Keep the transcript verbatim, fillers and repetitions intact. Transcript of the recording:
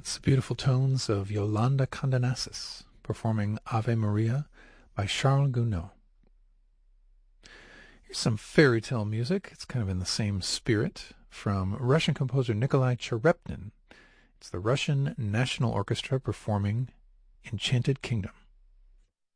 It's the beautiful tones of Yolanda Condenassis performing Ave Maria by Charles Gounod. Here's some fairy tale music. It's kind of in the same spirit from Russian composer Nikolai Cherepnin. It's the Russian National Orchestra performing Enchanted Kingdom.